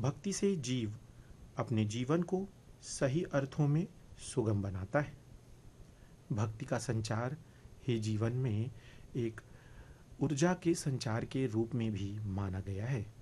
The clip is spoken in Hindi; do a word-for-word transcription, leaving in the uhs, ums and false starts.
भक्ति से जीव अपने जीवन को सही अर्थों में सुगम बनाता है। भक्ति का संचार ही जीवन में एक ऊर्जा के संचार के रूप में भी माना गया है।